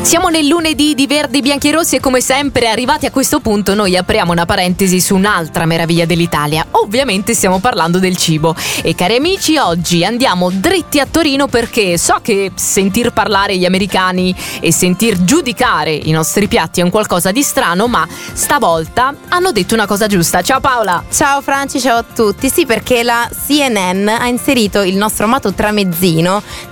Siamo nel lunedì di Verdi, Bianchi e Rossi e come sempre arrivati a questo punto noi apriamo una parentesi su un'altra meraviglia dell'Italia. Ovviamente stiamo parlando del cibo e cari amici oggi andiamo dritti a Torino perché so che sentir parlare gli americani e sentir giudicare i nostri piatti è un qualcosa di strano, ma stavolta hanno detto una cosa giusta. Ciao Paola! Ciao Franci, ciao a tutti. Sì, perché la CNN ha inserito il nostro amato tramezzino